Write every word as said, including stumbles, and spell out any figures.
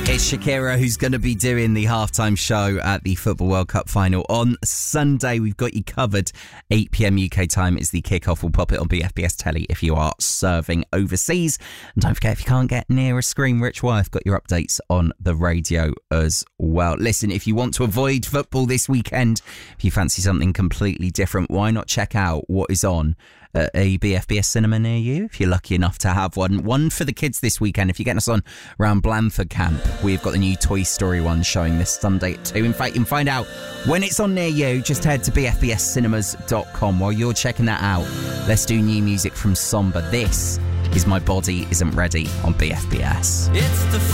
It's Shakira who's going to be doing the halftime show at the Football World Cup final on Sunday. We've got you covered. eight p.m. U K time is the kickoff. We'll pop it on B F B S Telly if you are serving overseas. And don't forget, if you can't get near a screen, Rich Wyeth got your updates on the radio as well. Listen, if you want to avoid football this weekend, if you fancy something completely different, why not check out what is on at a B F B S cinema near you, if you're lucky enough to have one. One for the kids this weekend. If you're getting us on around Blandford Camp, we've got the new Toy Story one showing this Sunday at two. In fact, you can find out when it's on near you. Just head to b f b s cinemas dot com. While you're checking that out, let's do new music from Somber. This is My Body Isn't Ready on B F B S. It's the